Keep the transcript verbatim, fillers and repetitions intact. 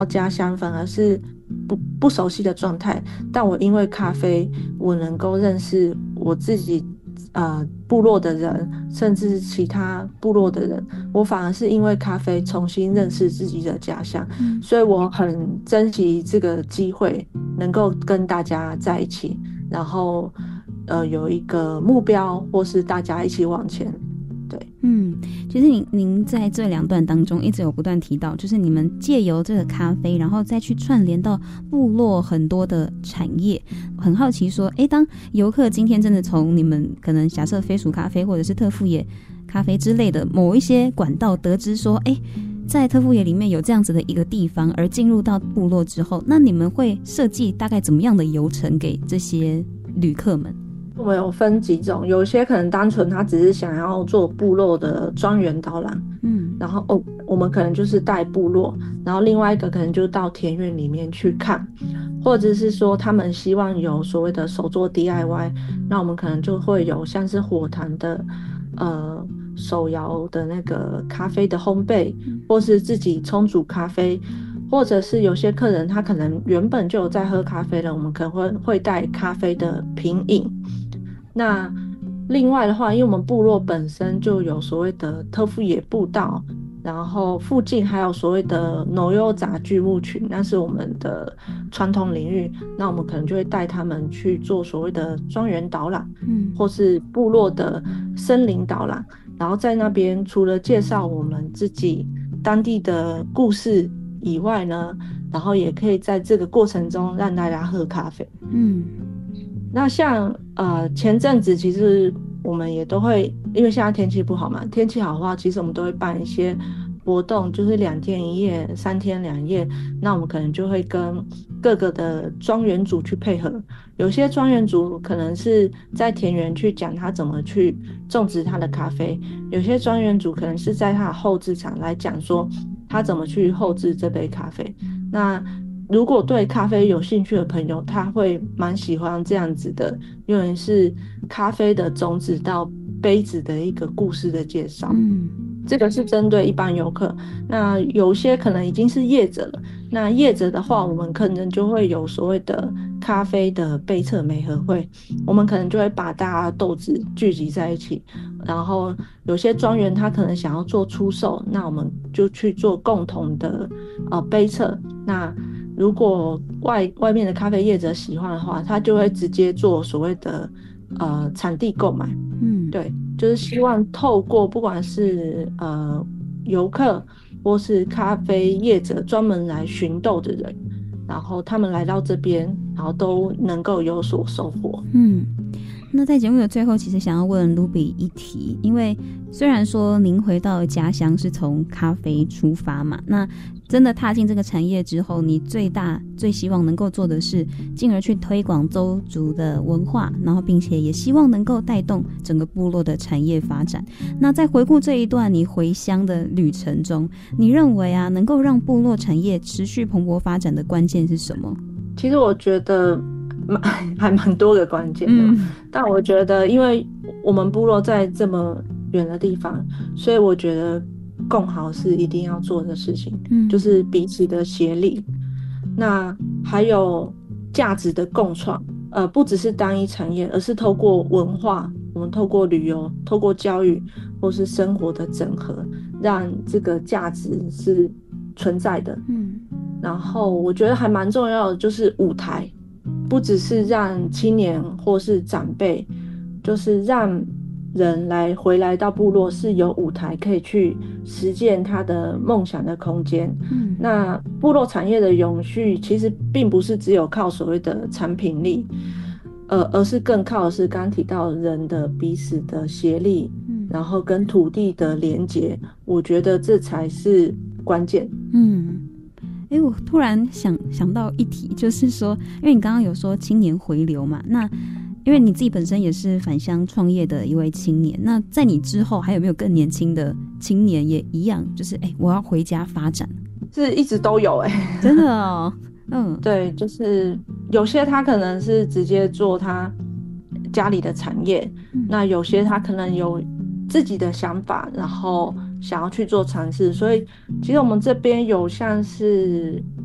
家乡，反而是不不熟悉的状态。但我因为咖啡，我能够认识我自己呃部落的人，甚至其他部落的人。我反而是因为咖啡重新认识自己的家乡， 嗯。 所以我很珍惜这个机会，能够跟大家在一起，然后呃有一个目标，或是大家一起往前。对。 嗯，其实您您在这两段当中一直有不断提到，就是你们借由这个咖啡，然后再去串联到部落很多的产业。很好奇说，诶，当游客今天真的从你们可能假设飞鼠咖啡或者是特富野咖啡之类的某一些管道得知说，诶，在特富野里面有这样子的一个地方，而进入到部落之后，那你们会设计大概怎么样的游程给这些旅客们？ 我们有分几种，有些可能单纯他只是想要做部落的庄园导览， 嗯然后哦，我们可能就是带部落，然后另外一个可能就到田园里面去看，或者是说他们希望有所谓的手作 D I Y，那我们可能就会有像是火坛的呃手摇的那个咖啡的烘焙，或是自己冲煮咖啡。或者是有些客人他可能原本就有在喝咖啡了，我们可能会会带咖啡的品饮。那另外的话，因为我们部落本身就有所谓的特富野步道，然后附近还有所谓的 No 优杂巨木群，那是我们的传统领域。那我们可能就会带他们去做所谓的庄园导览， 嗯或是部落的森林导览。然后在那边除了介绍我们自己当地的故事以外呢，然后也可以在这个过程中让大家喝咖啡。 嗯那像呃前阵子其实我们也都会，因为现在天气不好嘛，天气好的话，其实我们都会办一些活动，就是两天一夜、三天两夜。那我们可能就会跟各个的庄园主去配合，有些庄园主可能是在田园去讲他怎么去种植他的咖啡，有些庄园主可能是在他的后制厂来讲说他怎么去后制这杯咖啡。那如果对咖啡有兴趣的朋友，他会蛮喜欢这样子的，因为是咖啡的种子到杯子的一个故事的介绍。 嗯这个是针对一般游客，那有些可能已经是业者了。那业者的话，我们可能就会有所谓的咖啡的杯测媒合会，我们可能就会把大家的豆子聚集在一起，然后有些庄园他可能想要做出售，那我们就去做共同的呃杯测。那如果外外面的咖啡业者喜欢的话，他就会直接做所谓的呃产地购买。 嗯对，就是希望透过不管是呃游客或是咖啡业者专门来寻豆的人，然后他们来到这边，然后都能够有所收获。 嗯。那在节目的最后，其实想要问 Ruby 一题，因为虽然说您回到家乡是从咖啡出发嘛，那真的踏进这个产业之后，你最大最希望能够做的是，进而去推广邹族的文化，然后并且也希望能够带动整个部落的产业发展。那在回顾这一段你回乡的旅程中，你认为啊，能够让部落产业持续蓬勃发展的关键是什么？ 其实我觉得蛮还蛮多个关键的， 嗯但我觉得因为我们部落在这么远的地方，所以我觉得共好是一定要做的事情，就嗯是彼此的协力。那还有价值的共创，呃，不只是单一产业，而是透过文化，我们透过旅游、透过教育或是生活的整合，让这个价值是存在的。 嗯然后我觉得还蛮重要的就是舞台，不只是让青年或是长辈，就是让人来回来到部落是有舞台可以去实践他的梦想的空间。 嗯那部落产业的永续其实并不是只有靠所谓的产品力，呃，而是更靠的是刚刚提到人的彼此的协力， 嗯然后跟土地的连结，我觉得这才是关键。 嗯。哎，我突然想想到一题，就是说，因为你刚刚有说青年回流嘛，那因为你自己本身也是返乡创业的一位青年，那在你之后还有没有更年轻的青年也一样，就是哎，我要回家发展？ 是一直都有哎、 真的哦。嗯对，就是有些他可能是直接做他家里的产业， 嗯那有些他可能有自己的想法，然后想要去做尝试。所以其实我们这边有像是